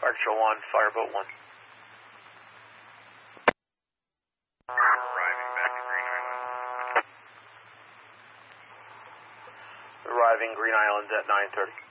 Archer 1, Fireboat 1. Arriving back to Green Island. Arriving Green Island at 9:30.